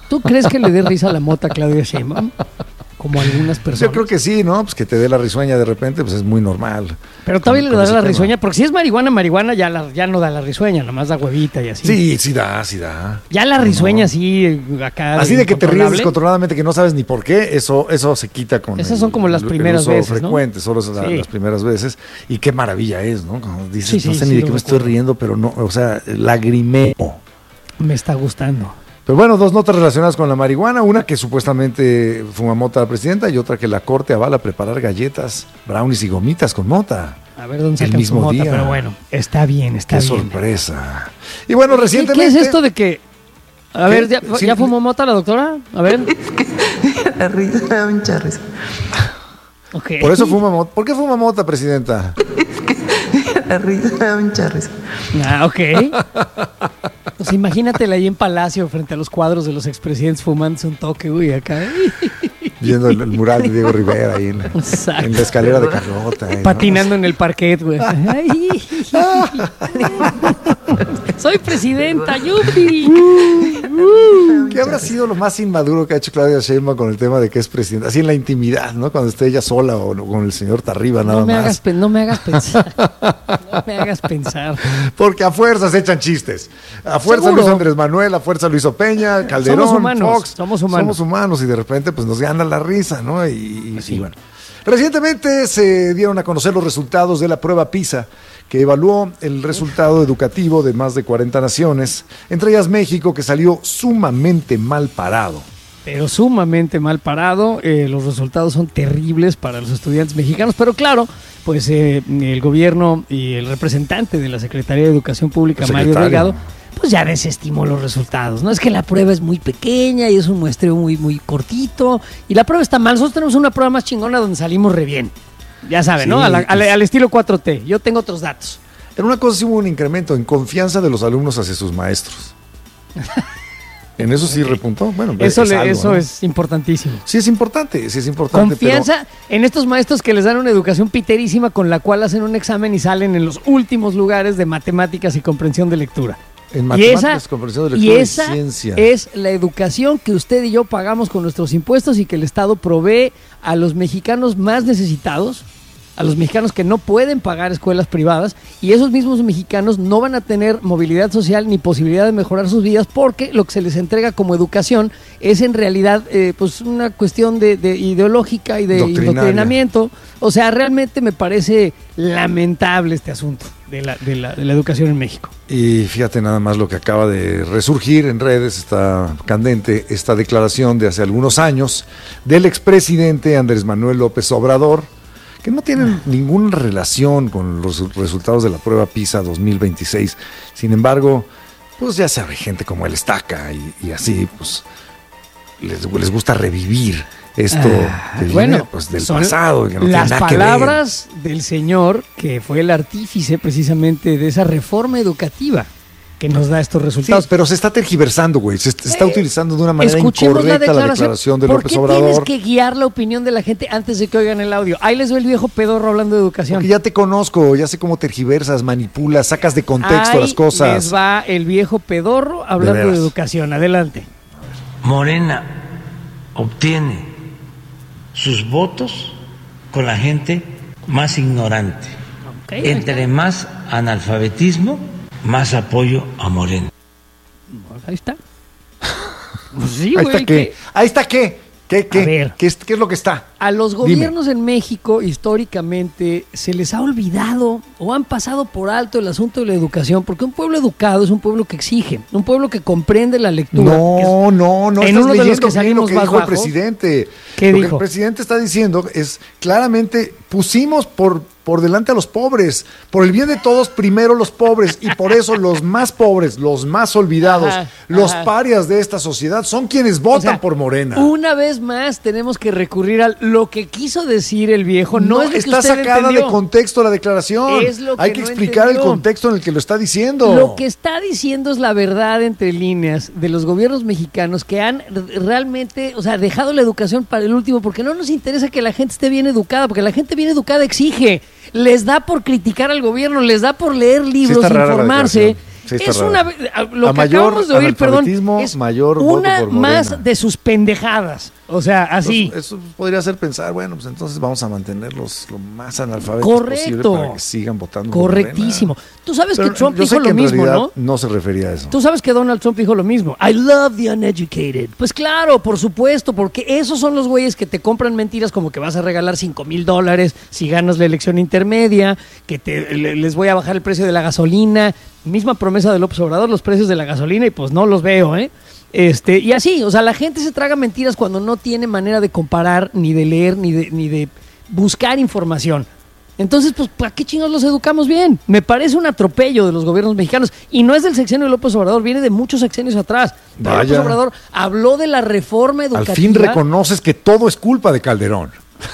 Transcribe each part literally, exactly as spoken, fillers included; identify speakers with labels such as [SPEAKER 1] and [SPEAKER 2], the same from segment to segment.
[SPEAKER 1] ¿Tú crees que le dé risa a la mota a Claudia Sheinbaum? Como algunas personas.
[SPEAKER 2] Yo creo que sí, ¿no? Pues que te dé la risueña de repente, pues es muy normal.
[SPEAKER 1] Pero todavía
[SPEAKER 2] con,
[SPEAKER 1] le
[SPEAKER 2] con
[SPEAKER 1] da la
[SPEAKER 2] tema.
[SPEAKER 1] risueña, porque si es marihuana, marihuana ya, la, ya no da la risueña, nomás da huevita y así.
[SPEAKER 2] Sí, sí da, sí da.
[SPEAKER 1] Ya la risueña
[SPEAKER 2] no.
[SPEAKER 1] así, acá.
[SPEAKER 2] Así de que te ríes descontroladamente, que no sabes ni por qué, eso eso se quita con
[SPEAKER 1] Esas
[SPEAKER 2] el,
[SPEAKER 1] son como las primeras
[SPEAKER 2] el uso
[SPEAKER 1] veces,
[SPEAKER 2] frecuente,
[SPEAKER 1] ¿no?
[SPEAKER 2] solo son
[SPEAKER 1] Sí.
[SPEAKER 2] las primeras veces. Y qué maravilla es, ¿no? Cuando dices,
[SPEAKER 1] Sí, sí,
[SPEAKER 2] no sé
[SPEAKER 1] sí,
[SPEAKER 2] ni de
[SPEAKER 1] lo
[SPEAKER 2] qué me estoy
[SPEAKER 1] recuerdo.
[SPEAKER 2] riendo, pero no, o sea, lagrimeo.
[SPEAKER 1] Me está gustando.
[SPEAKER 2] Pero bueno, dos notas relacionadas con la marihuana, una que supuestamente fuma mota la presidenta y otra que la corte avala preparar galletas, brownies y gomitas con mota.
[SPEAKER 1] A ver dónde
[SPEAKER 2] El
[SPEAKER 1] sacan
[SPEAKER 2] mismo
[SPEAKER 1] su mota,
[SPEAKER 2] día.
[SPEAKER 1] pero bueno, está bien, está
[SPEAKER 2] Qué
[SPEAKER 1] bien.
[SPEAKER 2] sorpresa. Y bueno,
[SPEAKER 1] ¿Qué,
[SPEAKER 2] recientemente...
[SPEAKER 1] ¿Qué es esto de que... A
[SPEAKER 2] ¿Qué?
[SPEAKER 1] ver, ¿ya,
[SPEAKER 2] Sí.
[SPEAKER 1] ¿ya fumó mota la doctora? A ver.
[SPEAKER 3] La risa, me da mucha risa.
[SPEAKER 1] Ok.
[SPEAKER 2] Por eso fuma mota. ¿Por qué fuma mota, presidenta?
[SPEAKER 3] La risa, me da mucha risa.
[SPEAKER 1] Ah, ok. Pues imagínatela ahí en Palacio, frente a los cuadros de los expresidentes fumándose un toque, uy, acá.
[SPEAKER 2] Viendo el, el mural de Diego Rivera ahí en,
[SPEAKER 1] Exacto.
[SPEAKER 2] en la escalera de Carlota. ¿no?
[SPEAKER 1] Patinando en el parquet, güey. Ay. Soy presidenta, yupi.
[SPEAKER 2] ¿Qué habrá sido lo más inmaduro que ha hecho Claudia Sheinbaum con el tema de que es presidenta? Así en la intimidad, ¿no? Cuando esté ella sola o no, con el señor Tarriba nada
[SPEAKER 1] No me,
[SPEAKER 2] más.
[SPEAKER 1] hagas, pe- no me hagas pensar. No me hagas pensar.
[SPEAKER 2] Porque a fuerzas echan chistes. A fuerza
[SPEAKER 1] Seguro.
[SPEAKER 2] lo hizo Andrés Manuel, a fuerza lo hizo Peña, Calderón,
[SPEAKER 1] Somos humanos,
[SPEAKER 2] Fox.
[SPEAKER 1] somos humanos.
[SPEAKER 2] Somos humanos y de repente pues nos gana la risa, ¿no? Y, y-
[SPEAKER 1] Pues sí.
[SPEAKER 2] y bueno. Recientemente se dieron a conocer los resultados de la prueba PISA, que evaluó el resultado educativo de más de cuarenta naciones, entre ellas México, que salió sumamente mal parado.
[SPEAKER 1] Pero sumamente mal parado. Eh, los resultados son terribles para los estudiantes mexicanos. Pero claro, pues eh, el gobierno y el representante de la Secretaría de Educación Pública,
[SPEAKER 2] El
[SPEAKER 1] Mario
[SPEAKER 2] secretario.
[SPEAKER 1] Delgado, pues ya desestimó los resultados. No es que la prueba es muy pequeña y es un muestreo muy, muy cortito. Y la prueba está mal. Nosotros tenemos una prueba más chingona donde salimos re bien. Ya saben,
[SPEAKER 2] Sí,
[SPEAKER 1] ¿no? A la- al,
[SPEAKER 2] pues-
[SPEAKER 1] al estilo cuatro T. Yo tengo otros datos.
[SPEAKER 2] En una cosa sí hubo un incremento en confianza de los alumnos hacia sus maestros. En eso sí repuntó. Bueno,
[SPEAKER 1] Eso,
[SPEAKER 2] es
[SPEAKER 1] le-
[SPEAKER 2] algo,
[SPEAKER 1] eso
[SPEAKER 2] ¿no?
[SPEAKER 1] es importantísimo.
[SPEAKER 2] Sí es importante, sí es importante.
[SPEAKER 1] Confianza en estos maestros que les dan una educación piterísima con la cual hacen un examen y salen en los últimos lugares de matemáticas y comprensión de lectura.
[SPEAKER 2] pero en
[SPEAKER 1] Y
[SPEAKER 2] matemáticas,
[SPEAKER 1] esa,
[SPEAKER 2] comprensión de
[SPEAKER 1] y
[SPEAKER 2] lectura y
[SPEAKER 1] esa
[SPEAKER 2] ciencia.
[SPEAKER 1] es la educación que usted y yo pagamos con nuestros impuestos y que el Estado provee a los mexicanos más necesitados, a los mexicanos que no pueden pagar escuelas privadas, y esos mismos mexicanos no van a tener movilidad social ni posibilidad de mejorar sus vidas porque lo que se les entrega como educación es en realidad eh, pues una cuestión de, de ideológica y de
[SPEAKER 2] Doctrinaria.
[SPEAKER 1] indoctrinamiento. O sea, realmente me parece lamentable este asunto de la, de la, de la educación en México.
[SPEAKER 2] Y fíjate nada más lo que acaba de resurgir en redes, está candente esta declaración de hace algunos años del expresidente Andrés Manuel López Obrador, que no tienen ninguna relación con los resultados de la prueba PISA dos mil veintiséis. Sin embargo, pues ya sabe, gente como él estaca y, y así, pues les, les gusta revivir esto
[SPEAKER 1] Ah,
[SPEAKER 2] que viene,
[SPEAKER 1] bueno,
[SPEAKER 2] pues, del
[SPEAKER 1] son
[SPEAKER 2] pasado. Que no tiene
[SPEAKER 1] las
[SPEAKER 2] nada que ver.
[SPEAKER 1] palabras del señor que fue el artífice precisamente de esa reforma educativa que nos da estos
[SPEAKER 2] Sí,
[SPEAKER 1] resultados.
[SPEAKER 2] pero se está tergiversando, güey. Se, se está
[SPEAKER 1] Eh,
[SPEAKER 2] utilizando de una manera
[SPEAKER 1] Escuchemos
[SPEAKER 2] incorrecta la declaración de
[SPEAKER 1] ¿Por
[SPEAKER 2] López
[SPEAKER 1] qué
[SPEAKER 2] Obrador.
[SPEAKER 1] tienes que guiar la opinión de la gente antes de que oigan el audio? Ahí les doy el viejo pedorro hablando de educación.
[SPEAKER 2] Porque ya te conozco, ya sé cómo tergiversas, manipulas, sacas de contexto
[SPEAKER 1] Ahí
[SPEAKER 2] las cosas.
[SPEAKER 1] les va el viejo pedorro hablando de,
[SPEAKER 2] veras.
[SPEAKER 1] educación. Adelante.
[SPEAKER 4] Morena obtiene sus votos con la gente más ignorante.
[SPEAKER 1] Ok, ahí
[SPEAKER 4] Entre más analfabetismo, más apoyo a Morena.
[SPEAKER 1] Ahí está. Pues sí,
[SPEAKER 2] Ahí
[SPEAKER 1] güey,
[SPEAKER 2] está qué. Ahí está qué. ¿Qué, qué?
[SPEAKER 1] A ver.
[SPEAKER 2] ¿Qué, es, ¿Qué es lo que está?
[SPEAKER 1] A los gobiernos en México, históricamente, se les ha olvidado o han pasado por alto el asunto de la educación, porque un pueblo educado es un pueblo que exige, un pueblo que comprende la lectura. que
[SPEAKER 2] No,
[SPEAKER 1] es-
[SPEAKER 2] no, no.
[SPEAKER 1] en
[SPEAKER 2] estás
[SPEAKER 1] uno de los
[SPEAKER 2] leyendo
[SPEAKER 1] que
[SPEAKER 2] bien
[SPEAKER 1] salimos
[SPEAKER 2] lo que
[SPEAKER 1] más
[SPEAKER 2] dijo el
[SPEAKER 1] bajos.
[SPEAKER 2] presidente.
[SPEAKER 1] ¿Qué
[SPEAKER 2] lo
[SPEAKER 1] dijo?
[SPEAKER 2] que el presidente está diciendo es claramente pusimos por, por delante a los pobres, por el bien de todos primero los pobres, y por eso los más pobres, los más olvidados,
[SPEAKER 1] Ajá,
[SPEAKER 2] los
[SPEAKER 1] ajá.
[SPEAKER 2] parias de esta sociedad son quienes votan
[SPEAKER 1] O sea,
[SPEAKER 2] por Morena.
[SPEAKER 1] Una vez más tenemos que recurrir a lo que quiso decir el viejo. No,
[SPEAKER 2] No,
[SPEAKER 1] es lo que
[SPEAKER 2] está
[SPEAKER 1] usted
[SPEAKER 2] sacada
[SPEAKER 1] entendió.
[SPEAKER 2] de contexto la declaración.
[SPEAKER 1] Es lo que
[SPEAKER 2] Hay que
[SPEAKER 1] no
[SPEAKER 2] explicar
[SPEAKER 1] entendió.
[SPEAKER 2] el contexto en el que lo está diciendo.
[SPEAKER 1] Lo que está diciendo es la verdad entre líneas de los gobiernos mexicanos que han r- realmente, o sea, dejado la educación para el último porque no nos interesa que la gente esté bien educada, porque la gente bien educada exige. Les da por criticar al gobierno, les da por leer libros,
[SPEAKER 2] está rara la
[SPEAKER 1] informarse
[SPEAKER 2] declaración. Sí, está
[SPEAKER 1] es
[SPEAKER 2] raro.
[SPEAKER 1] una lo
[SPEAKER 2] A
[SPEAKER 1] que
[SPEAKER 2] mayor
[SPEAKER 1] acabamos de oír, perdón,
[SPEAKER 2] analfabetismo,
[SPEAKER 1] es
[SPEAKER 2] mayor voto
[SPEAKER 1] una
[SPEAKER 2] por Morena.
[SPEAKER 1] más de sus pendejadas. O sea, así.
[SPEAKER 2] Entonces, eso podría hacer pensar, bueno, pues entonces vamos a mantenerlos lo más analfabetos
[SPEAKER 1] Correcto.
[SPEAKER 2] posible para que sigan votando por
[SPEAKER 1] Correctísimo.
[SPEAKER 2] Morena.
[SPEAKER 1] Tú sabes
[SPEAKER 2] Pero
[SPEAKER 1] que Trump
[SPEAKER 2] yo sé
[SPEAKER 1] dijo
[SPEAKER 2] que
[SPEAKER 1] lo
[SPEAKER 2] en
[SPEAKER 1] mismo,
[SPEAKER 2] realidad
[SPEAKER 1] ¿no?
[SPEAKER 2] no se refería a eso.
[SPEAKER 1] Tú sabes que Donald Trump dijo lo mismo. I love the uneducated. Pues claro, por supuesto, porque esos son los güeyes que te compran mentiras como que vas a regalar cinco mil dólares si ganas la elección intermedia, que te, le- les voy a bajar el precio de la gasolina. Misma promesa de López Obrador, los precios de la gasolina, y pues no los veo, ¿eh? Este, y así, o sea, la gente se traga mentiras cuando no tiene manera de comparar, ni de leer, ni de, ni de buscar información. Entonces, pues, ¿para qué chingados los educamos bien? Me parece un atropello de los gobiernos mexicanos. Y no es del sexenio de López Obrador, viene de muchos sexenios atrás. Pero
[SPEAKER 2] Vaya.
[SPEAKER 1] López Obrador habló de la reforma
[SPEAKER 2] Al
[SPEAKER 1] educativa.
[SPEAKER 2] fin reconoces que todo es culpa de Calderón.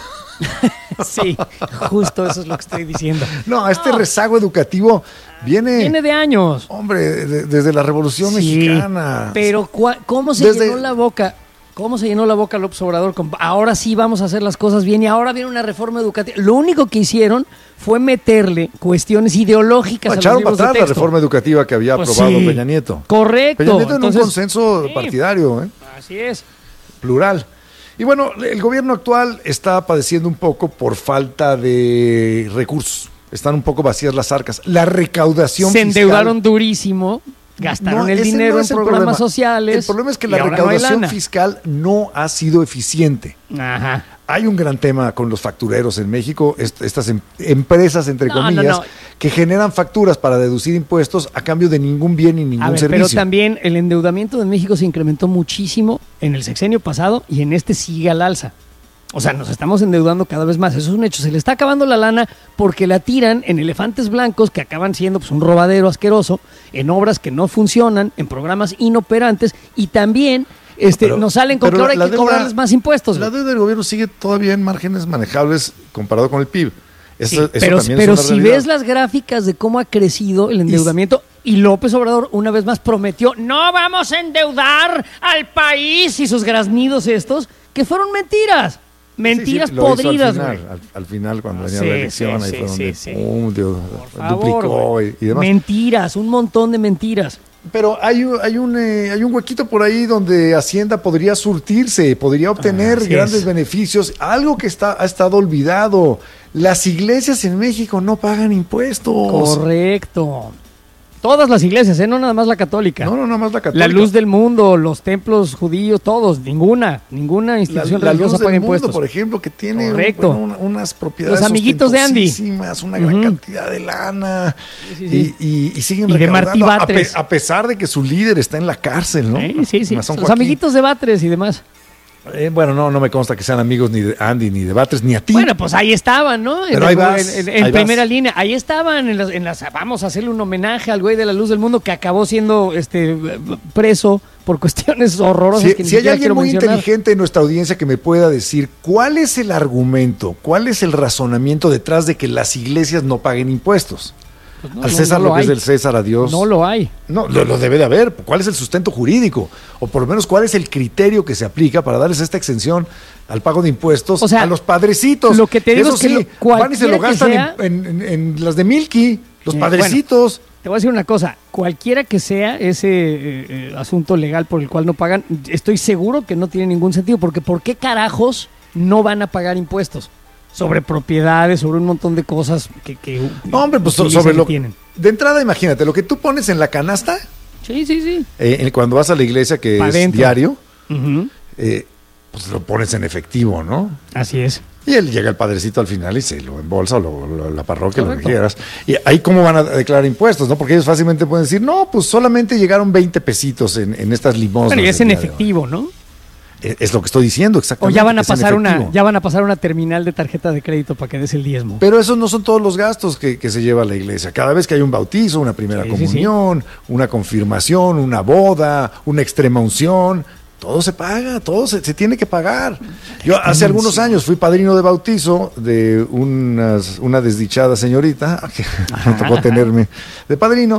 [SPEAKER 1] Sí, justo eso es lo que estoy diciendo.
[SPEAKER 2] No, este rezago educativo viene,
[SPEAKER 1] Viene de años.
[SPEAKER 2] hombre, de- desde la Revolución
[SPEAKER 1] Sí,
[SPEAKER 2] Mexicana.
[SPEAKER 1] Pero cua- ¿cómo se
[SPEAKER 2] Desde-
[SPEAKER 1] llenó la boca? ¿Cómo se llenó la boca López Obrador? Con, ahora sí vamos a hacer las cosas bien y ahora viene una reforma educativa. Lo único que hicieron fue meterle cuestiones ideológicas a los
[SPEAKER 2] Echaron para
[SPEAKER 1] libros de
[SPEAKER 2] atrás la
[SPEAKER 1] texto.
[SPEAKER 2] reforma educativa que había
[SPEAKER 1] Pues
[SPEAKER 2] aprobado
[SPEAKER 1] sí.
[SPEAKER 2] Peña Nieto.
[SPEAKER 1] Correcto.
[SPEAKER 2] Peña Nieto en
[SPEAKER 1] Entonces,
[SPEAKER 2] un consenso
[SPEAKER 1] sí,
[SPEAKER 2] partidario, ¿eh?
[SPEAKER 1] Así es.
[SPEAKER 2] plural. Y bueno, el gobierno actual está padeciendo un poco por falta de recursos. Están un poco vacías las arcas. La recaudación
[SPEAKER 1] Se
[SPEAKER 2] fiscal-
[SPEAKER 1] endeudaron durísimo, gastaron
[SPEAKER 2] No,
[SPEAKER 1] el
[SPEAKER 2] ese
[SPEAKER 1] dinero
[SPEAKER 2] no
[SPEAKER 1] en
[SPEAKER 2] es el
[SPEAKER 1] programas
[SPEAKER 2] problema.
[SPEAKER 1] sociales.
[SPEAKER 2] El problema es que
[SPEAKER 1] y
[SPEAKER 2] la
[SPEAKER 1] ahora no hay
[SPEAKER 2] recaudación
[SPEAKER 1] lana.
[SPEAKER 2] fiscal no ha sido eficiente.
[SPEAKER 1] Ajá.
[SPEAKER 2] Hay un gran tema con los factureros en México, est- estas em- empresas, entre
[SPEAKER 1] No, no,
[SPEAKER 2] comillas,
[SPEAKER 1] no.
[SPEAKER 2] que generan facturas para deducir impuestos a cambio de ningún bien y ningún
[SPEAKER 1] A ver,
[SPEAKER 2] servicio.
[SPEAKER 1] pero también el endeudamiento de México se incrementó muchísimo en el sexenio pasado y en este sigue al alza. O sea, nos estamos endeudando cada vez más. Eso es un hecho. Se le está acabando la lana porque la tiran en elefantes blancos que acaban siendo pues, un robadero asqueroso, en obras que no funcionan, en programas inoperantes y también este,
[SPEAKER 2] Pero-
[SPEAKER 1] nos salen con
[SPEAKER 2] pero
[SPEAKER 1] que ahora
[SPEAKER 2] la-
[SPEAKER 1] hay que
[SPEAKER 2] la deuda-
[SPEAKER 1] cobrarles más impuestos.
[SPEAKER 2] La
[SPEAKER 1] güey.
[SPEAKER 2] deuda del gobierno sigue todavía en márgenes manejables comparado con el P I B. Eso,
[SPEAKER 1] Sí,
[SPEAKER 2] eso
[SPEAKER 1] pero
[SPEAKER 2] también
[SPEAKER 1] pero
[SPEAKER 2] es una
[SPEAKER 1] si
[SPEAKER 2] realidad.
[SPEAKER 1] ves las gráficas de cómo ha crecido el endeudamiento y López Obrador una vez más prometió no vamos a endeudar al país y sus graznidos estos que fueron mentiras. Mentiras
[SPEAKER 2] Sí, sí, lo hizo
[SPEAKER 1] podridas,
[SPEAKER 2] al
[SPEAKER 1] güey.
[SPEAKER 2] final, al, al final, cuando
[SPEAKER 1] Ah,
[SPEAKER 2] venía
[SPEAKER 1] sí,
[SPEAKER 2] la elección,
[SPEAKER 1] sí,
[SPEAKER 2] ahí
[SPEAKER 1] sí,
[SPEAKER 2] fue donde
[SPEAKER 1] sí, sí.
[SPEAKER 2] pum, Dios,
[SPEAKER 1] Por favor,
[SPEAKER 2] duplicó
[SPEAKER 1] güey.
[SPEAKER 2] y, y demás.
[SPEAKER 1] Mentiras, un montón de mentiras.
[SPEAKER 2] Pero hay, un- hay, un, eh, hay un huequito por ahí donde Hacienda podría surtirse, podría obtener
[SPEAKER 1] Así
[SPEAKER 2] grandes
[SPEAKER 1] es.
[SPEAKER 2] beneficios. Algo que está, ha estado olvidado. Las iglesias en México no pagan impuestos.
[SPEAKER 1] Correcto. Todas las iglesias, ¿eh? No nada más la católica.
[SPEAKER 2] No, no, nada más la católica.
[SPEAKER 1] La luz del mundo, los templos judíos, todos, ninguna, ninguna
[SPEAKER 2] La,
[SPEAKER 1] institución
[SPEAKER 2] la luz
[SPEAKER 1] religiosa
[SPEAKER 2] del
[SPEAKER 1] paga
[SPEAKER 2] mundo,
[SPEAKER 1] impuestos.
[SPEAKER 2] por ejemplo, que tiene
[SPEAKER 1] Correcto.
[SPEAKER 2] bueno, una- unas propiedades
[SPEAKER 1] Los amiguitos de Andy.
[SPEAKER 2] ostentosísimas, una gran
[SPEAKER 1] Ujú.
[SPEAKER 2] cantidad de lana.
[SPEAKER 1] Sí, sí, sí.
[SPEAKER 2] Y, y- y siguen
[SPEAKER 1] Y de
[SPEAKER 2] recaudando,
[SPEAKER 1] Martí
[SPEAKER 2] a, pe-
[SPEAKER 1] Batres.
[SPEAKER 2] a pesar de que su líder está en la cárcel, ¿no?
[SPEAKER 1] Sí, sí, sí.
[SPEAKER 2] Más San
[SPEAKER 1] Los
[SPEAKER 2] Joaquín.
[SPEAKER 1] amiguitos de Batres y demás.
[SPEAKER 2] Eh, bueno, no, no me consta que sean amigos ni de Andy, ni de Batres, ni a ti.
[SPEAKER 1] Bueno, pues ahí estaban, ¿no?
[SPEAKER 2] Pero
[SPEAKER 1] en
[SPEAKER 2] ahí
[SPEAKER 1] el-
[SPEAKER 2] vas,
[SPEAKER 1] en, en
[SPEAKER 2] ahí
[SPEAKER 1] primera
[SPEAKER 2] vas.
[SPEAKER 1] línea. Ahí estaban en las, en las- vamos a hacerle un homenaje al güey de la luz del mundo que acabó siendo este preso por cuestiones horrorosas
[SPEAKER 2] Si,
[SPEAKER 1] que ni
[SPEAKER 2] si hay
[SPEAKER 1] siquiera
[SPEAKER 2] alguien
[SPEAKER 1] quiero
[SPEAKER 2] muy
[SPEAKER 1] mencionar.
[SPEAKER 2] inteligente en nuestra audiencia que me pueda decir cuál es el argumento, cuál es el razonamiento detrás de que las iglesias no paguen impuestos.
[SPEAKER 1] Pues no,
[SPEAKER 2] Al
[SPEAKER 1] no,
[SPEAKER 2] César
[SPEAKER 1] no
[SPEAKER 2] lo
[SPEAKER 1] lo
[SPEAKER 2] que es
[SPEAKER 1] hay.
[SPEAKER 2] del César, a Dios.
[SPEAKER 1] No lo hay.
[SPEAKER 2] No, lo, lo debe de haber. ¿Cuál es el sustento jurídico? O por lo menos, ¿cuál es el criterio que se aplica para darles esta exención al pago de impuestos
[SPEAKER 1] O sea,
[SPEAKER 2] a los padrecitos?
[SPEAKER 1] lo que te digo
[SPEAKER 2] Eso
[SPEAKER 1] es que
[SPEAKER 2] sí,
[SPEAKER 1] lo-
[SPEAKER 2] van y se lo
[SPEAKER 1] cualquiera que
[SPEAKER 2] gastan
[SPEAKER 1] sea-
[SPEAKER 2] en, en- en las de Milky, los
[SPEAKER 1] Eh,
[SPEAKER 2] padrecitos.
[SPEAKER 1] Te voy a decir una cosa, cualquiera que sea ese eh, eh, asunto legal por el cual no pagan, estoy seguro que no tiene ningún sentido, porque ¿por qué carajos no van a pagar impuestos? Sobre propiedades, sobre un montón de cosas que, que
[SPEAKER 2] No, hombre, pues so-
[SPEAKER 1] utilizan
[SPEAKER 2] sobre
[SPEAKER 1] y
[SPEAKER 2] lo
[SPEAKER 1] tienen.
[SPEAKER 2] De entrada, imagínate, lo que tú pones en la canasta,
[SPEAKER 1] Sí, sí, sí.
[SPEAKER 2] eh, en- cuando vas a la iglesia, que
[SPEAKER 1] Pa'
[SPEAKER 2] es
[SPEAKER 1] dentro.
[SPEAKER 2] diario,
[SPEAKER 1] Ujú.
[SPEAKER 2] eh, pues lo pones en efectivo, ¿no?
[SPEAKER 1] Así es.
[SPEAKER 2] Y él llega el padrecito al final y se lo embolsa o lo- lo- la parroquia, lo que
[SPEAKER 1] Correcto.
[SPEAKER 2] quieras. Y ahí cómo van a declarar impuestos, ¿no? Porque ellos fácilmente pueden decir, no, pues solamente llegaron veinte pesitos en, en estas limosnas.
[SPEAKER 1] Bueno, y es
[SPEAKER 2] del
[SPEAKER 1] en
[SPEAKER 2] día de hoy".
[SPEAKER 1] efectivo, ¿no?
[SPEAKER 2] Es, es lo que estoy diciendo,
[SPEAKER 1] O
[SPEAKER 2] exactamente.
[SPEAKER 1] ya van a
[SPEAKER 2] es en
[SPEAKER 1] pasar una,
[SPEAKER 2] efectivo.
[SPEAKER 1] ya van a pasar una terminal de tarjeta de crédito para que des el diezmo.
[SPEAKER 2] Pero esos no son todos los gastos que, que se lleva la iglesia. Cada vez que hay un bautizo, una primera
[SPEAKER 1] Sí, sí, sí.
[SPEAKER 2] comunión, una confirmación, una boda, una extrema unción, todo se paga, todo se, se tiene que pagar. Yo hace algunos años fui padrino de bautizo de unas- una desdichada señorita, que me tocó tenerme de padrino,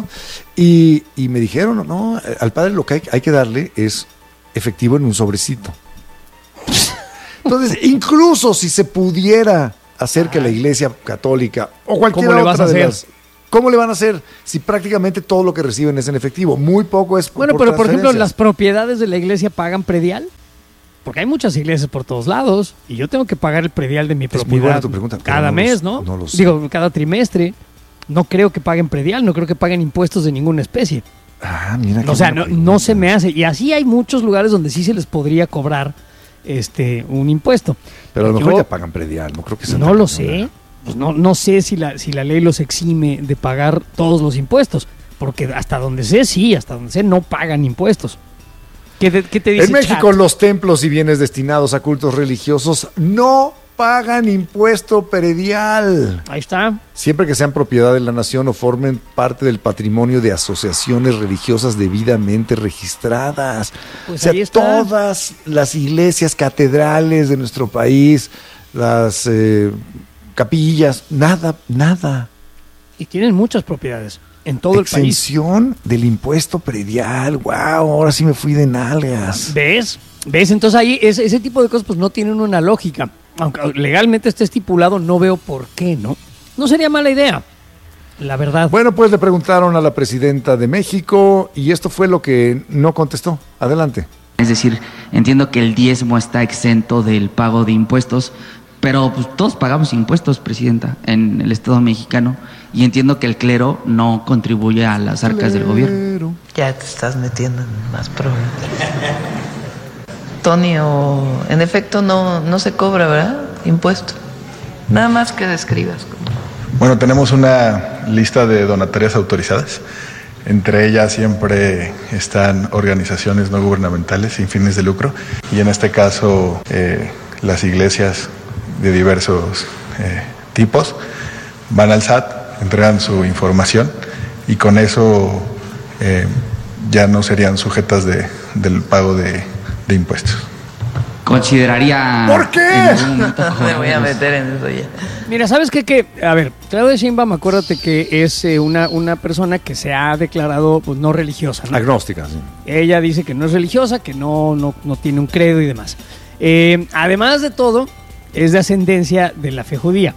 [SPEAKER 2] y, y me dijeron, no, al padre lo que hay, hay que darle es efectivo en un sobrecito. Entonces, incluso si se pudiera hacer que la iglesia católica o cualquier
[SPEAKER 1] ¿Cómo le vas
[SPEAKER 2] otra
[SPEAKER 1] a
[SPEAKER 2] de
[SPEAKER 1] hacer?
[SPEAKER 2] las ¿Cómo le van a hacer si prácticamente todo lo que reciben es en efectivo? Muy poco es
[SPEAKER 1] Bueno,
[SPEAKER 2] por
[SPEAKER 1] pero por ejemplo,
[SPEAKER 2] transferencias.
[SPEAKER 1] ¿las propiedades de la iglesia pagan predial? Porque hay muchas iglesias por todos lados y yo tengo que pagar el predial de mi
[SPEAKER 2] Es muy
[SPEAKER 1] propiedad
[SPEAKER 2] buena tu pregunta, pero
[SPEAKER 1] cada
[SPEAKER 2] no
[SPEAKER 1] mes,
[SPEAKER 2] los-
[SPEAKER 1] ¿no?
[SPEAKER 2] no los sé.
[SPEAKER 1] Digo, cada trimestre. No creo que paguen predial, no creo que paguen impuestos de ninguna especie.
[SPEAKER 2] Ah, mira qué
[SPEAKER 1] O sea,
[SPEAKER 2] buena
[SPEAKER 1] no,
[SPEAKER 2] pregunta.
[SPEAKER 1] no se me hace. Y así hay muchos lugares donde sí se les podría cobrar este un impuesto.
[SPEAKER 2] Pero a lo
[SPEAKER 1] Yo
[SPEAKER 2] mejor ya pagan predial, no creo que sea
[SPEAKER 1] no
[SPEAKER 2] tan
[SPEAKER 1] lo
[SPEAKER 2] cañón,
[SPEAKER 1] sé.
[SPEAKER 2] ¿verdad?
[SPEAKER 1] Pues no, no sé si la, si la ley los exime de pagar todos los impuestos. Porque hasta donde sé, sí, hasta donde sé, no pagan impuestos. ¿Qué te, qué te dice
[SPEAKER 2] En México,
[SPEAKER 1] chat?
[SPEAKER 2] los templos y bienes destinados a cultos religiosos no pagan impuesto predial.
[SPEAKER 1] Ahí está.
[SPEAKER 2] Siempre que sean propiedad de la nación o formen parte del patrimonio de asociaciones religiosas debidamente registradas.
[SPEAKER 1] Pues
[SPEAKER 2] o sea,
[SPEAKER 1] ahí está.
[SPEAKER 2] todas las iglesias, catedrales de nuestro país, las eh, capillas, nada, nada.
[SPEAKER 1] Y tienen muchas propiedades en todo el país.
[SPEAKER 2] Exención del impuesto predial. Wow, ahora sí me fui de nalgas.
[SPEAKER 1] ¿Ves? ¿Ves? Entonces ahí ese, ese tipo de cosas pues no tienen una lógica. Aunque legalmente esté estipulado, no veo por qué, ¿no? No sería mala idea, la verdad.
[SPEAKER 2] Bueno, pues le preguntaron a la presidenta de México y esto fue lo que no contestó. Adelante.
[SPEAKER 5] Es decir, entiendo que el diezmo está exento del pago de impuestos, pero pues, todos pagamos impuestos, Presidenta, en el Estado mexicano, y entiendo que el clero no contribuye a las arcas del gobierno.
[SPEAKER 3] Ya te estás metiendo en más problemas. Tony, o en efecto no, no se cobra, ¿verdad? Impuesto. Nada más que describas.
[SPEAKER 6] Bueno, tenemos una lista de donatarias autorizadas. Entre ellas siempre están organizaciones no gubernamentales sin fines de lucro y en este caso eh, las iglesias de diversos eh, tipos van al S A T, entregan su información y con eso eh, ya no serían sujetas de, del pago de, de impuestos.
[SPEAKER 5] Consideraría...
[SPEAKER 2] ¿Por qué?
[SPEAKER 5] en algún momento
[SPEAKER 3] No me voy a
[SPEAKER 5] cobrarlos.
[SPEAKER 3] meter en eso ya.
[SPEAKER 1] Mira, ¿sabes qué? Que, a ver, Claudia Sheinbaum, acuérdate que es eh, una, una persona que se ha declarado pues, no religiosa, ¿no?
[SPEAKER 2] Agnóstica, sí.
[SPEAKER 1] Ella dice que no es religiosa, que no, no, no tiene un credo y demás. Eh, además de todo, es de ascendencia de la fe judía.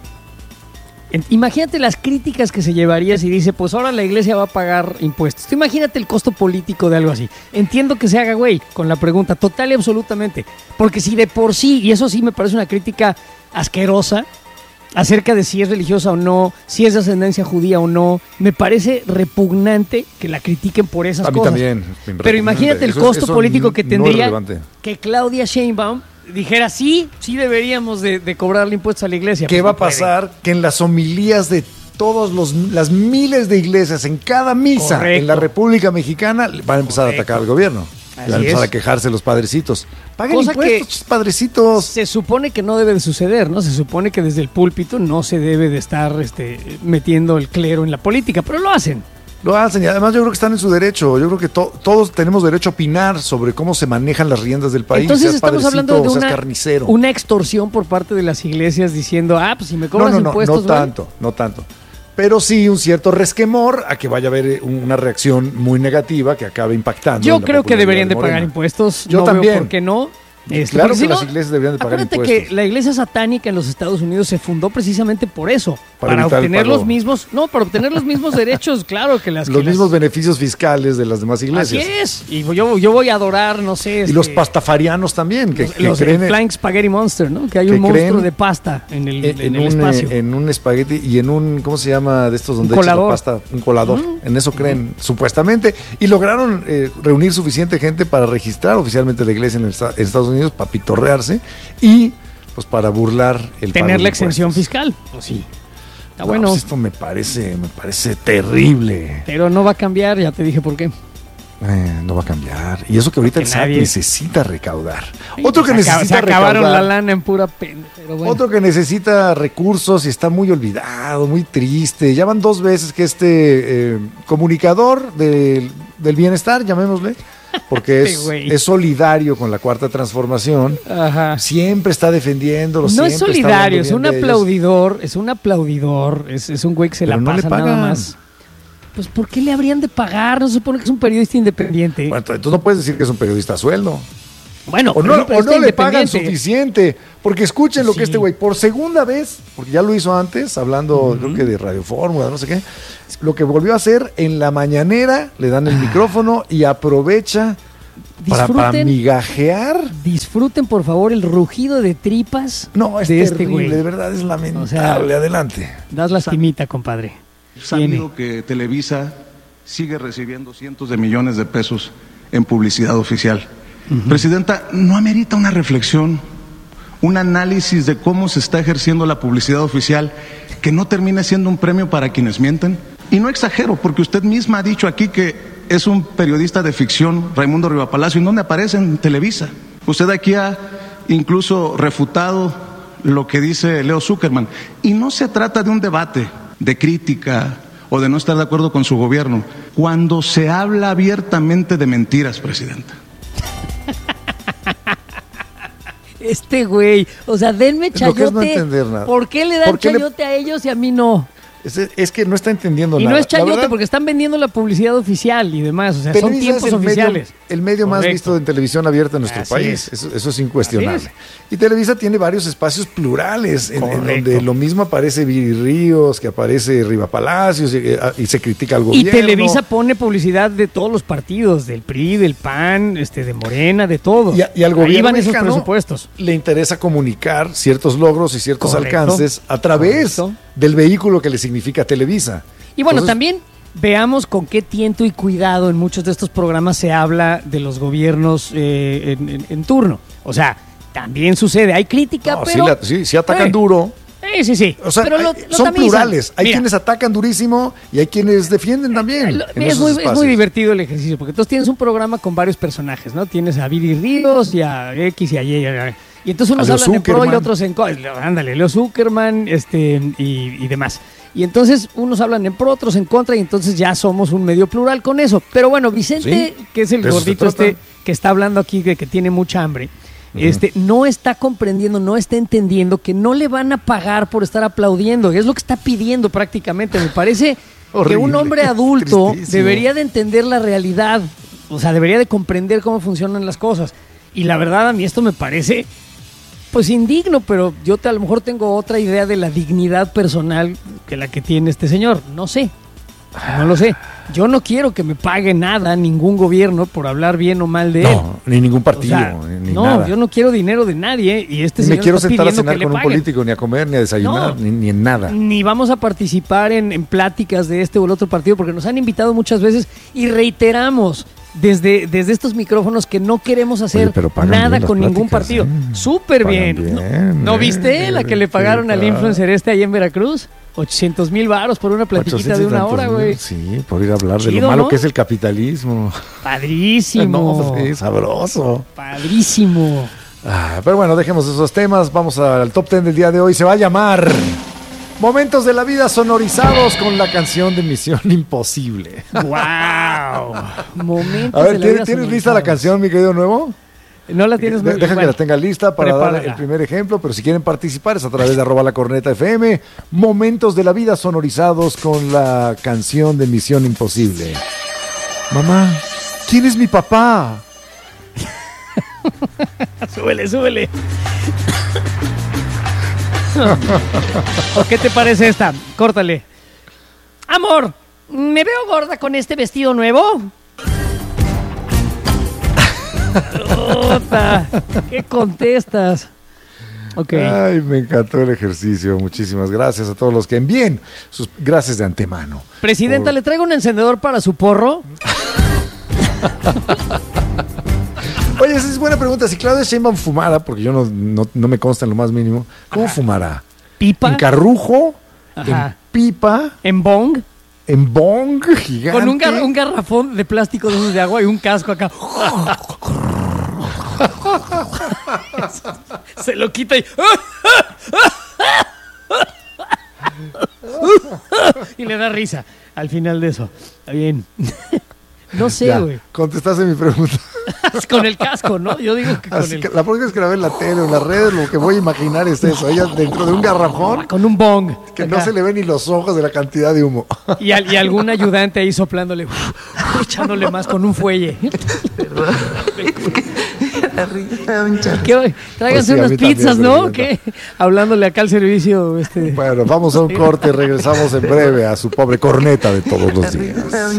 [SPEAKER 1] En- Imagínate las críticas que se llevaría si dice, pues ahora la iglesia va a pagar impuestos. Tú imagínate el costo político de algo así. Entiendo que se haga güey con la pregunta, total y absolutamente. Porque si de por sí, y eso sí me parece una crítica asquerosa, acerca de si es religiosa o no, si es de ascendencia judía o no, me parece repugnante que la critiquen por esas
[SPEAKER 2] A mí
[SPEAKER 1] cosas.
[SPEAKER 2] también.
[SPEAKER 1] Pero imagínate el
[SPEAKER 2] Eso es-
[SPEAKER 1] costo
[SPEAKER 2] eso
[SPEAKER 1] político que
[SPEAKER 2] no es
[SPEAKER 1] tendría
[SPEAKER 2] relevante.
[SPEAKER 1] que Claudia Sheinbaum dijera, sí, sí deberíamos de, de cobrarle impuestos a la iglesia.
[SPEAKER 2] ¿Qué
[SPEAKER 1] Pues
[SPEAKER 2] va a
[SPEAKER 1] no puede.
[SPEAKER 2] pasar? Que en las homilías de todas las miles de iglesias, en cada misa
[SPEAKER 1] Correcto.
[SPEAKER 2] en la República Mexicana, van a empezar
[SPEAKER 1] Correcto.
[SPEAKER 2] a atacar al gobierno.
[SPEAKER 1] Así
[SPEAKER 2] Van a empezar
[SPEAKER 1] es.
[SPEAKER 2] a quejarse los padrecitos. Paguen
[SPEAKER 1] Cosa
[SPEAKER 2] impuestos,
[SPEAKER 1] que-
[SPEAKER 2] chis, padrecitos.
[SPEAKER 1] Se supone que no debe de suceder, ¿no? Se supone que desde el púlpito no se debe de estar este, metiendo el clero en la política, pero lo hacen.
[SPEAKER 2] Lo hacen y además yo creo que están en su derecho. Yo creo que to- todos tenemos derecho a opinar sobre cómo se manejan las riendas del país.
[SPEAKER 1] Entonces
[SPEAKER 2] seas
[SPEAKER 1] estamos
[SPEAKER 2] padrecito
[SPEAKER 1] hablando de
[SPEAKER 2] o seas
[SPEAKER 1] una,
[SPEAKER 2] carnicero.
[SPEAKER 1] una extorsión por parte de las iglesias diciendo, ah, pues si me
[SPEAKER 2] No,
[SPEAKER 1] cobras
[SPEAKER 2] no, no,
[SPEAKER 1] impuestos,
[SPEAKER 2] no
[SPEAKER 1] güey.
[SPEAKER 2] tanto, no tanto. Pero sí un cierto resquemor a que vaya a haber una reacción muy negativa que acabe impactando.
[SPEAKER 1] Yo
[SPEAKER 2] en la
[SPEAKER 1] creo que
[SPEAKER 2] popularidad
[SPEAKER 1] deberían de
[SPEAKER 2] Morena.
[SPEAKER 1] pagar impuestos.
[SPEAKER 2] Yo
[SPEAKER 1] no
[SPEAKER 2] también.
[SPEAKER 1] Veo ¿Por qué no? Este,
[SPEAKER 2] Claro
[SPEAKER 1] porque
[SPEAKER 2] que
[SPEAKER 1] si
[SPEAKER 2] las
[SPEAKER 1] no,
[SPEAKER 2] iglesias deberían de pagar
[SPEAKER 1] acuérdate
[SPEAKER 2] impuestos.
[SPEAKER 1] que la iglesia satánica en los Estados Unidos se fundó precisamente por eso,
[SPEAKER 2] Para
[SPEAKER 1] para,
[SPEAKER 2] evitar el
[SPEAKER 1] obtener
[SPEAKER 2] pago.
[SPEAKER 1] los mismos, no, para obtener los mismos derechos, claro que las
[SPEAKER 2] Los
[SPEAKER 1] que las-
[SPEAKER 2] mismos beneficios fiscales de las demás iglesias.
[SPEAKER 1] Así es. Y yo, yo voy a adorar, no sé,
[SPEAKER 2] Y
[SPEAKER 1] este,
[SPEAKER 2] los pastafarianos también, que,
[SPEAKER 1] los,
[SPEAKER 2] que
[SPEAKER 1] los
[SPEAKER 2] creen
[SPEAKER 1] Flying Spaghetti Monster, ¿no? Que hay
[SPEAKER 2] que
[SPEAKER 1] un monstruo
[SPEAKER 2] creen
[SPEAKER 1] de pasta en el,
[SPEAKER 2] en,
[SPEAKER 1] en
[SPEAKER 2] en
[SPEAKER 1] el
[SPEAKER 2] un,
[SPEAKER 1] espacio.
[SPEAKER 2] eh, en un espagueti y en un, ¿cómo se llama? De estos donde
[SPEAKER 1] Un
[SPEAKER 2] echas la
[SPEAKER 1] colador.
[SPEAKER 2] pasta, un colador. En eso creen, supuestamente. Y lograron eh, reunir suficiente gente para registrar oficialmente la iglesia en, el esta- en Estados Unidos, para pitorrearse y pues para burlar el pago
[SPEAKER 1] Tener
[SPEAKER 2] de
[SPEAKER 1] la exención
[SPEAKER 2] impuestos.
[SPEAKER 1] fiscal. Pues sí. Está
[SPEAKER 2] No,
[SPEAKER 1] bueno.
[SPEAKER 2] pues esto me parece, me parece terrible.
[SPEAKER 1] Pero no va a cambiar, ya te dije por qué.
[SPEAKER 2] Eh, no va a cambiar. Y eso que ahorita
[SPEAKER 1] Que
[SPEAKER 2] el S A T
[SPEAKER 1] nadie-
[SPEAKER 2] necesita recaudar. Otro que
[SPEAKER 1] se acaba-
[SPEAKER 2] necesita
[SPEAKER 1] se acabaron
[SPEAKER 2] recaudar.
[SPEAKER 1] la lana en pura pena. Pero bueno.
[SPEAKER 2] Otro que necesita recursos y está muy olvidado, muy triste. Ya van dos veces que este eh, comunicador del, del bienestar, llamémosle, porque es,
[SPEAKER 1] Este güey.
[SPEAKER 2] es solidario con la Cuarta Transformación,
[SPEAKER 1] Ajá.
[SPEAKER 2] siempre está defendiéndolo.
[SPEAKER 1] No es
[SPEAKER 2] siempre está
[SPEAKER 1] solidario,
[SPEAKER 2] hablando
[SPEAKER 1] es
[SPEAKER 2] bien
[SPEAKER 1] un
[SPEAKER 2] de ellos.
[SPEAKER 1] aplaudidor, es un aplaudidor, es, es un güey que se
[SPEAKER 2] Pero
[SPEAKER 1] la
[SPEAKER 2] no le
[SPEAKER 1] pasa nada
[SPEAKER 2] pagan.
[SPEAKER 1] más. Pues ¿por qué le habrían de pagar? No se supone que es un periodista independiente.
[SPEAKER 2] Bueno, entonces no puedes decir que es un periodista a sueldo.
[SPEAKER 1] Bueno,
[SPEAKER 2] o no,
[SPEAKER 1] pero
[SPEAKER 2] o no
[SPEAKER 1] está
[SPEAKER 2] le pagan
[SPEAKER 1] independiente.
[SPEAKER 2] suficiente. Porque escuchen lo
[SPEAKER 1] Sí.
[SPEAKER 2] que este güey, por segunda vez, porque ya lo hizo antes, hablando uh-huh. creo que de Radio Fórmula, no sé qué, lo que volvió a hacer en la mañanera, le dan el micrófono y aprovecha para, para migajear.
[SPEAKER 1] Disfruten, por favor, el rugido de tripas
[SPEAKER 2] no, es
[SPEAKER 1] de
[SPEAKER 2] terrible,
[SPEAKER 1] este güey.
[SPEAKER 2] De verdad es lamentable.
[SPEAKER 1] O sea,
[SPEAKER 2] adelante.
[SPEAKER 1] Das lastimita, compadre.
[SPEAKER 7] Sabido que Televisa sigue recibiendo cientos de millones de pesos en publicidad oficial. Uh-huh. Presidenta, ¿no amerita una reflexión, un análisis de cómo se está ejerciendo la publicidad oficial que no termine siendo un premio para quienes mienten? Y no exagero, porque usted misma ha dicho aquí que es un periodista de ficción, Raimundo Rivapalacio, ¿en dónde aparece? En Televisa. Usted aquí ha incluso refutado lo que dice Leo Zuckerman. Y no se trata de un debate de crítica o de no estar de acuerdo con su gobierno, cuando se habla abiertamente de mentiras, Presidenta.
[SPEAKER 1] Este güey, o sea, denme chayote.
[SPEAKER 2] Lo que es no entender nada.
[SPEAKER 1] ¿Por qué le dan
[SPEAKER 2] qué
[SPEAKER 1] chayote
[SPEAKER 2] le...
[SPEAKER 1] a ellos y a mí no?
[SPEAKER 2] Es, es que no está entendiendo
[SPEAKER 1] y
[SPEAKER 2] nada.
[SPEAKER 1] Y no es chayote
[SPEAKER 2] verdad,
[SPEAKER 1] porque están vendiendo la publicidad oficial y demás, o sea,
[SPEAKER 2] Televisa
[SPEAKER 1] son tiempos
[SPEAKER 2] es el
[SPEAKER 1] oficiales.
[SPEAKER 2] Medio, el medio más visto en televisión abierta en nuestro
[SPEAKER 1] Así
[SPEAKER 2] país,
[SPEAKER 1] es.
[SPEAKER 2] eso, eso es incuestionable.
[SPEAKER 1] Es.
[SPEAKER 2] Y Televisa tiene varios espacios plurales, en, en donde lo mismo aparece Viri Ríos, que aparece Riva Palacios y, y se critica al gobierno.
[SPEAKER 1] Y Televisa pone publicidad de todos los partidos, del P R I, del P A N, este, de Morena, de todo.
[SPEAKER 2] Y, y al gobierno
[SPEAKER 1] Ahí van esos
[SPEAKER 2] mexicano
[SPEAKER 1] presupuestos.
[SPEAKER 2] Le interesa comunicar ciertos logros y ciertos
[SPEAKER 1] Correcto.
[SPEAKER 2] alcances a través
[SPEAKER 1] Correcto.
[SPEAKER 2] del vehículo que le significa Televisa.
[SPEAKER 1] Y bueno,
[SPEAKER 2] Entonces,
[SPEAKER 1] también veamos con qué tiento y cuidado en muchos de estos programas se habla de los gobiernos eh, en, en, en turno. O sea, también sucede, hay crítica,
[SPEAKER 2] no,
[SPEAKER 1] pero...
[SPEAKER 2] Sí, la, sí, sí atacan
[SPEAKER 1] eh,
[SPEAKER 2] duro.
[SPEAKER 1] Sí, sí, sí.
[SPEAKER 2] O sea,
[SPEAKER 1] pero lo,
[SPEAKER 2] hay,
[SPEAKER 1] lo
[SPEAKER 2] son
[SPEAKER 1] tamizan.
[SPEAKER 2] plurales. Hay
[SPEAKER 1] Mira,
[SPEAKER 2] quienes atacan durísimo y hay quienes defienden también.
[SPEAKER 1] Lo,
[SPEAKER 2] en
[SPEAKER 1] es,
[SPEAKER 2] esos
[SPEAKER 1] muy, es
[SPEAKER 2] espacios.
[SPEAKER 1] muy divertido el ejercicio, porque entonces tienes un programa con varios personajes, ¿no? Tienes a Viri Ríos y a X y a Y. Y entonces unos hablan en pro y otros en contra. Ándale, Leo Zuckerman este, y, y demás. Y entonces unos hablan en pro, otros en contra, y entonces ya somos un medio plural con eso. Pero bueno, Vicente,
[SPEAKER 2] sí,
[SPEAKER 1] que es el gordito este que está hablando aquí, de que tiene mucha hambre, uh-huh. este, no está comprendiendo, no está entendiendo que no le van a pagar por estar aplaudiendo. Es lo que está pidiendo prácticamente. Me parece horrible, que un hombre adulto debería de entender la realidad. O sea, debería de comprender cómo funcionan las cosas. Y la verdad, a mí esto me parece... Pues indigno, pero yo te, a lo mejor tengo otra idea de la dignidad personal que la que tiene este señor. No sé, no lo sé. Yo no quiero que me pague nada ningún gobierno por hablar bien o mal de
[SPEAKER 2] no,
[SPEAKER 1] él.
[SPEAKER 2] Ni ningún partido,
[SPEAKER 1] o sea,
[SPEAKER 2] ni
[SPEAKER 1] no,
[SPEAKER 2] nada.
[SPEAKER 1] yo no quiero dinero de nadie y este
[SPEAKER 2] ni
[SPEAKER 1] señor
[SPEAKER 2] me quiero
[SPEAKER 1] está
[SPEAKER 2] sentar a
[SPEAKER 1] pidiendo
[SPEAKER 2] cenar
[SPEAKER 1] que
[SPEAKER 2] con
[SPEAKER 1] le
[SPEAKER 2] un
[SPEAKER 1] paguen.
[SPEAKER 2] político, ni a comer, ni a desayunar,
[SPEAKER 1] no,
[SPEAKER 2] ni, ni en nada.
[SPEAKER 1] Ni vamos a participar en, en pláticas de este o el otro partido porque nos han invitado muchas veces y reiteramos desde, desde estos micrófonos que no queremos hacer
[SPEAKER 2] Oye,
[SPEAKER 1] nada con ningún partido.
[SPEAKER 2] ¿eh?
[SPEAKER 1] Súper bien.
[SPEAKER 2] bien
[SPEAKER 1] ¿No, ¿No
[SPEAKER 2] eh,
[SPEAKER 1] viste eh, la que le pagaron sí, al influencer este ahí en Veracruz? ochocientos mil varos por una platiquita de una hora, güey.
[SPEAKER 2] Sí, por ir a hablar
[SPEAKER 1] Chido,
[SPEAKER 2] de lo malo, ¿no?, que es el capitalismo.
[SPEAKER 1] Padrísimo.
[SPEAKER 2] No, sí, sabroso.
[SPEAKER 1] Padrísimo.
[SPEAKER 2] Ah, pero bueno, dejemos esos temas. Vamos al top ten del día de hoy. Se va a llamar Momentos de la Vida sonorizados con la canción de Misión Imposible.
[SPEAKER 1] ¡Wow! Momentos
[SPEAKER 2] a ver,
[SPEAKER 1] de la
[SPEAKER 2] ¿tienes,
[SPEAKER 1] vida
[SPEAKER 2] ¿tienes lista la canción, mi querido Nuevo?
[SPEAKER 1] No la tienes muy
[SPEAKER 2] Deja que
[SPEAKER 1] bueno,
[SPEAKER 2] la tenga lista para
[SPEAKER 1] prepárala.
[SPEAKER 2] dar el primer ejemplo, pero si quieren participar es a través de arroba la corneta F M. Momentos de la Vida sonorizados con la canción de Misión Imposible. Mamá, ¿quién es mi papá?
[SPEAKER 1] súbele, súbele. ¿O qué te parece esta? Córtale. Amor, ¿me veo gorda con este vestido nuevo? Ota, ¿qué contestas? Ok.
[SPEAKER 2] Ay, me encantó el ejercicio. Muchísimas gracias a todos los que envíen sus gracias de antemano.
[SPEAKER 1] Presidenta, por... ¿le traigo un encendedor para su porro?
[SPEAKER 2] Oye, esa es buena pregunta. Si Claudia Sheinbaum fumara, porque yo no, no, no me consta en lo más mínimo, ¿cómo Ajá. fumará?
[SPEAKER 1] ¿Pipa?
[SPEAKER 2] ¿En carrujo?
[SPEAKER 1] Ajá.
[SPEAKER 2] ¿En pipa?
[SPEAKER 1] ¿En bong?
[SPEAKER 2] ¿En bong gigante?
[SPEAKER 1] Con un, gar un garrafón de plástico de esos de agua y un casco acá. Se lo quita y... y le da risa al final de eso. Está bien. No sé, güey.
[SPEAKER 2] Contestaste mi pregunta.
[SPEAKER 1] Con el casco, ¿no? Yo digo que con
[SPEAKER 2] Así
[SPEAKER 1] el...
[SPEAKER 2] que la próxima vez que la ve en la tele o en las redes, lo que voy a imaginar es eso. Ella dentro de un garrafón.
[SPEAKER 1] Con un bong.
[SPEAKER 2] Que
[SPEAKER 1] acá.
[SPEAKER 2] No se le ven ni los ojos de la cantidad de humo.
[SPEAKER 1] Y, al, y algún ayudante ahí soplándole, echándole más con un fuelle. ¿Qué? Tráiganse
[SPEAKER 2] Pues sí,
[SPEAKER 1] unas pizzas,
[SPEAKER 2] también,
[SPEAKER 1] ¿no? ¿Qué? Hablándole acá al servicio. Este...
[SPEAKER 2] Bueno, vamos a un corte y regresamos en breve a su pobre corneta de todos los días.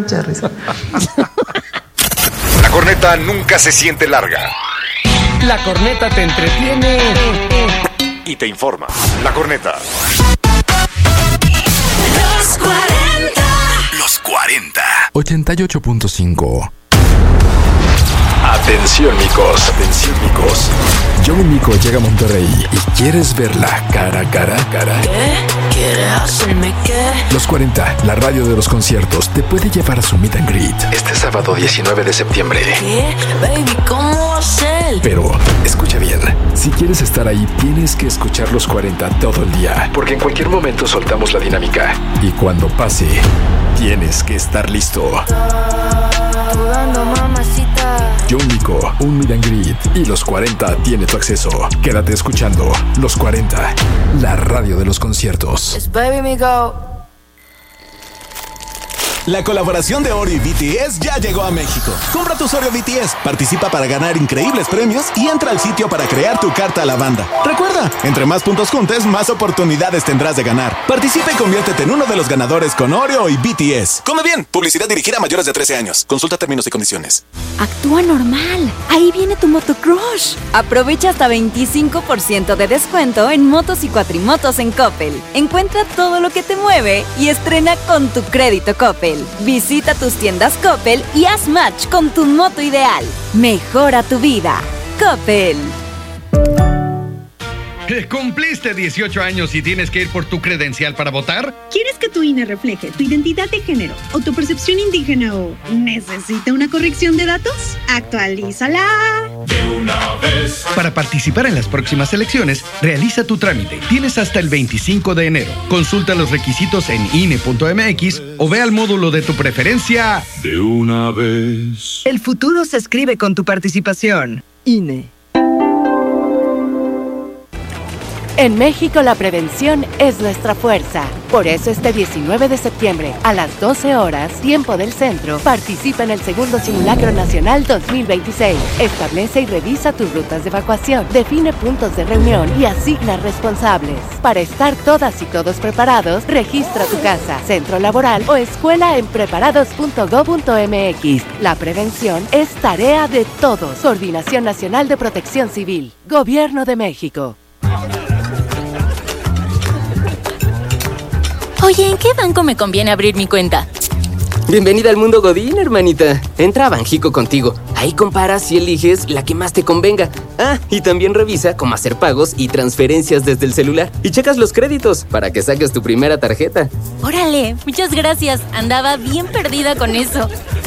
[SPEAKER 8] La corneta nunca se siente larga.
[SPEAKER 1] La corneta te entretiene
[SPEAKER 8] Y te informa. La corneta.
[SPEAKER 9] Los cuarenta.
[SPEAKER 8] Los cuarenta.
[SPEAKER 10] ochenta y ocho punto cinco.
[SPEAKER 8] Atención, micos. Atención, micos.
[SPEAKER 10] Joe Mico llega a Monterrey y quieres verla cara a cara a cara.
[SPEAKER 9] ¿Qué? ¿Quieres hacerme qué?
[SPEAKER 10] Los cuarenta, la radio de los conciertos, te puede llevar a su meet and greet este sábado diecinueve de septiembre.
[SPEAKER 9] ¿Qué? Baby, ¿cómo va a ser?
[SPEAKER 10] Pero, escucha bien, si quieres estar ahí, tienes que escuchar Los cuarenta todo el día, porque en cualquier momento soltamos la dinámica. Y cuando pase, tienes que estar listo.
[SPEAKER 9] Sudando, mamacita.
[SPEAKER 10] Joe Mico, un meet and greet y Los cuarenta tiene tu acceso. Quédate escuchando Los cuarenta, la radio de los conciertos.
[SPEAKER 9] It's baby me go.
[SPEAKER 11] La colaboración de Oreo y B T S ya llegó a México. Compra tus Oreo B T S, participa para ganar increíbles premios y entra al sitio para crear tu carta a la banda. Recuerda, entre más puntos juntes, más oportunidades tendrás de ganar. Participa y conviértete en uno de los ganadores con Oreo y B T S. Come bien, publicidad dirigida a mayores de trece años. Consulta términos y condiciones.
[SPEAKER 12] Actúa normal. Ahí viene tu motocrush. Aprovecha hasta veinticinco por ciento de descuento en motos y cuatrimotos en Coppel. Encuentra todo lo que te mueve y estrena con tu crédito Coppel. Visita tus tiendas Coppel y haz match con tu moto ideal. Mejora tu vida. Coppel.
[SPEAKER 13] ¿Cumpliste dieciocho años y tienes que ir por tu credencial para votar?
[SPEAKER 14] ¿Quieres que tu I N E refleje tu identidad de género o tu percepción indígena o necesita una corrección de datos? ¡Actualízala!
[SPEAKER 13] De una vez. Para participar en las próximas elecciones, realiza tu trámite. Tienes hasta el veinticinco de enero. Consulta los requisitos en I N E punto M X o ve al módulo de tu preferencia. De una vez.
[SPEAKER 15] El futuro se escribe con tu participación. I N E.
[SPEAKER 16] En México la prevención es nuestra fuerza. Por eso este diecinueve de septiembre a las doce horas, tiempo del centro, participa en el segundo Simulacro Nacional dos mil veintiséis. Establece y revisa tus rutas de evacuación, define puntos de reunión y asigna responsables. Para estar todas y todos preparados, registra tu casa, centro laboral o escuela en preparados punto gob punto M X. La prevención es tarea de todos. Coordinación Nacional de Protección Civil. Gobierno de México.
[SPEAKER 17] Oye, ¿en qué banco me conviene abrir mi cuenta?
[SPEAKER 18] Bienvenida al mundo Godín, hermanita. Entra a Banjico Contigo. Ahí comparas y eliges la que más te convenga. Ah, y también revisa cómo hacer pagos y transferencias desde el celular. Y checas los créditos para que saques tu primera tarjeta.
[SPEAKER 17] Órale, muchas gracias. Andaba bien perdida con eso.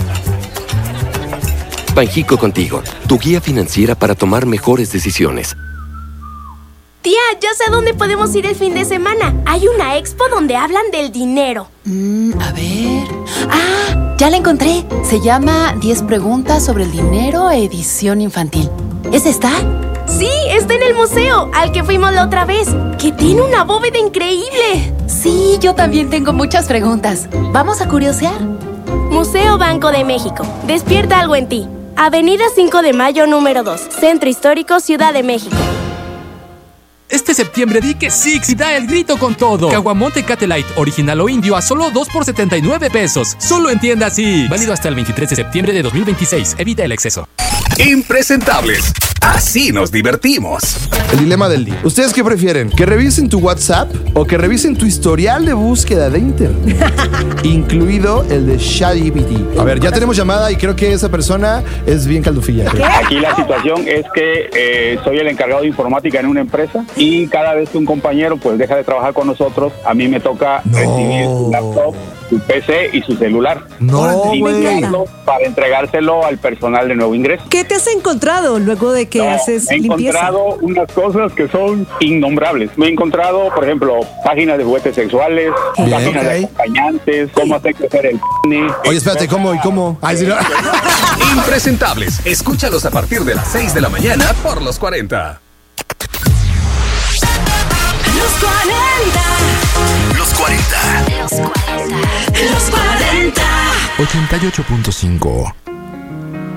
[SPEAKER 19] Banjico Contigo, tu guía financiera para tomar mejores decisiones.
[SPEAKER 20] Tía, ya sé a dónde podemos ir el fin de semana. Hay una expo donde hablan del dinero.
[SPEAKER 21] Mm, a ver... ¡Ah! Ya la encontré. Se llama diez preguntas sobre el dinero, edición infantil. ¿Es esta?
[SPEAKER 20] Sí, está en el museo, al que fuimos la otra vez. Que tiene una bóveda increíble.
[SPEAKER 21] Sí, yo también tengo muchas preguntas. ¿Vamos a curiosear?
[SPEAKER 20] Museo Banco de México. Despierta algo en ti. Avenida cinco de mayo, número dos. Centro Histórico, Ciudad de México.
[SPEAKER 22] Este septiembre di que Six y da el grito con todo. Caguamón Tecate Light, original o indio a solo dos por setenta y nueve pesos. Solo en tiendas Six. Válido hasta el veintitrés de septiembre de dos mil veintiséis. Evita el exceso.
[SPEAKER 8] Impresentables. Así nos divertimos.
[SPEAKER 23] El dilema del día. ¿Ustedes qué prefieren? ¿Que revisen tu WhatsApp o que revisen tu historial de búsqueda de internet? Incluido el de ChatGPT. A ver, ya tenemos llamada y creo que esa persona es bien caldufilla.
[SPEAKER 24] Aquí la situación es que eh, soy el encargado de informática en una empresa y cada vez que un compañero pues deja de trabajar con nosotros, a mí me toca no. recibir su laptop, su P C y su celular.
[SPEAKER 23] No, güey.
[SPEAKER 24] Para entregárselo al personal de nuevo ingreso.
[SPEAKER 15] ¿Qué te has encontrado luego de que
[SPEAKER 24] no,
[SPEAKER 15] haces
[SPEAKER 24] he
[SPEAKER 15] limpieza?
[SPEAKER 24] He encontrado unas cosas que son innombrables. Me he encontrado, por ejemplo, páginas de juguetes sexuales,
[SPEAKER 23] Bien,
[SPEAKER 24] páginas
[SPEAKER 23] okay.
[SPEAKER 24] de acompañantes, cómo hacer crecer el pene.
[SPEAKER 23] Oye, espérate, ¿cómo y cómo? Ay, sí, no.
[SPEAKER 8] Impresentables. Escúchalos a partir de las seis de la mañana por Los cuarenta.
[SPEAKER 9] Los cuarenta.
[SPEAKER 8] Los cuarenta.
[SPEAKER 9] Los cuarenta. Los cuarenta.
[SPEAKER 10] ochenta y ocho punto cinco.